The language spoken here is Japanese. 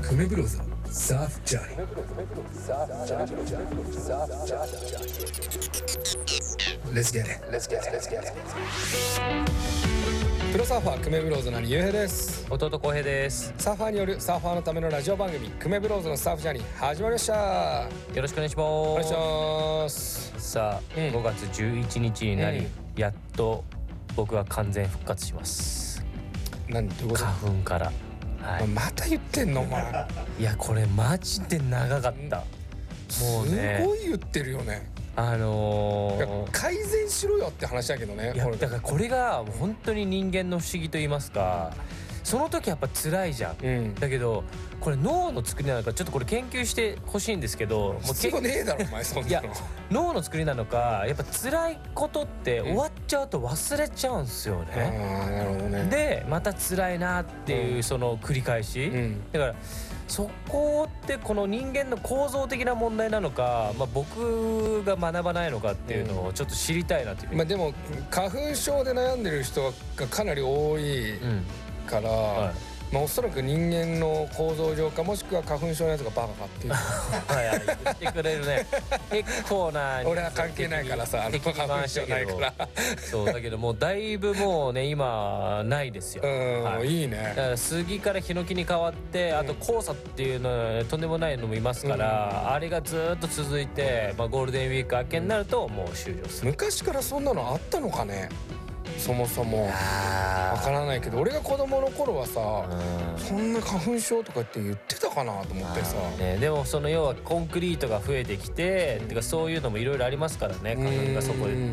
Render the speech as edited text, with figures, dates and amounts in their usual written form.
クメブローズサーフジャーニー。Let's get it. Let's get it. Let's get it. プロサーファークメブローズの兄ゆうへいです。 弟浩平です。 サーファーによるサーファーのためのラジオ番組クメブローズのサーフジャーニー始まりました。 よろしくお願いします。 お願いします。 さあ、5月11日になり、やっと僕は完全復活します。 どういうこと？ 花粉から、はい、 また言ってんのお前。 いやこれマジで長かった、もうねすごい言ってるよね。改善しろよって話だけどね。 いやだからこれが本当に人間の不思議と言いますか、その時やっぱ辛いじゃん、だけどこれ脳の作りなのかちょっとこれ研究してほしいんですけど、もう必要ねえだろお前そんなの。 いや脳の作りなのか、やっぱ辛いことって終わっちゃうと忘れちゃうんですよね、 なるほどね。 でまた辛いなっていうその繰り返し、だからそこってこの人間の構造的な問題なのか、僕が学ばないのかっていうのをちょっと知りたいなという、 でも花粉症で悩んでる人がかなり多いから、おそらく人間の構造上か、もしくは花粉症のやつがバカかっていうはい言ってくれるね。結構な俺は関係ないからさ、花粉症ないからそうだけどもうだいぶもうね今ないですよ。 いいね。 だから杉からヒノキに変わって、あと黄砂っていうのとんでもないのもいますから、あれがずっと続いて、ゴールデンウィーク明けになるともう終了する。 昔からそんなのあったのかね。そもそもわからないけど、俺が子供の頃はさ、そんな花粉症とかって言ってたかなと思ってさ、 でもその要はコンクリートが増えてきて、てかそういうのもいろいろありますからね、花粉がそこで